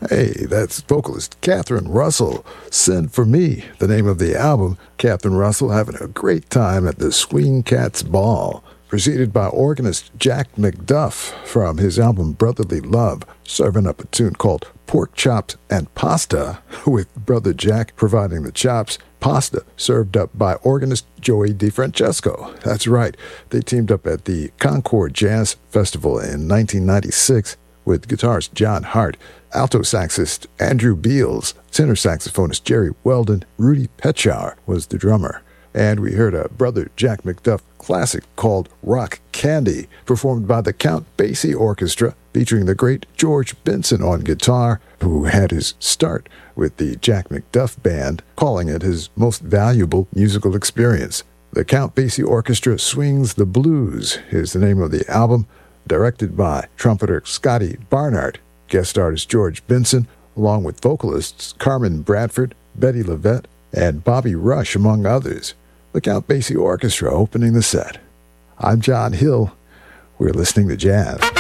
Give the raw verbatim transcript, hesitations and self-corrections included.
Hey, that's vocalist Catherine Russell. Send for Me, the name of the album. Catherine Russell having a great time at the Swing Cats Ball. Preceded by organist Jack McDuff from his album Brotherly Love, serving up a tune called Pork Chops and Pasta, with Brother Jack providing the chops. Pasta served up by organist Joey DeFrancesco. That's right, they teamed up at the Concord Jazz Festival in nineteen ninety-six with guitarist John Hart, alto saxist Andrew Beals, tenor saxophonist Jerry Weldon. Rudy Petchower was the drummer. And we heard a Brother Jack McDuff classic called Rock Candy, performed by the Count Basie Orchestra, featuring the great George Benson on guitar, who had his start with the Jack McDuff Band, calling it his most valuable musical experience. The Count Basie Orchestra Swings the Blues is the name of the album, directed by trumpeter Scotty Barnard, guest artist George Benson, along with vocalists Carmen Bradford, Betty Levette, and Bobby Rush, among others. The Count Basie Orchestra opening the set. I'm John Hill. We're listening to jazz.